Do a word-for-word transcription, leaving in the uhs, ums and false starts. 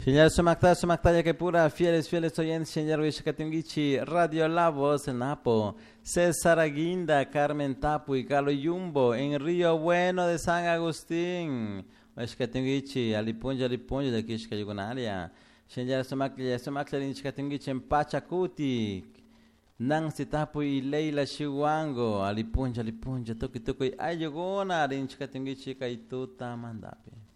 Señor Sumakta, Sumakta, ya que pura, fieles, fieles oyentes, señor Vishkatungichi, Radio La Voz en Napo, César Aguinda, Carmen Tapu y Carlos Yumbo, en Río Bueno de San Agustín, Vishkatungichi, Alipunja, Alipunja, de Kishkayugunaria, señor Sumakta, Sumakta, Vishkatungichi, en Pachacuti, Nancy Tapu y Leila Chihuango, Alipunja, Alipunja, Toki Toki, Ayugona, Vishkatungichi, Kaituta, Mandapi.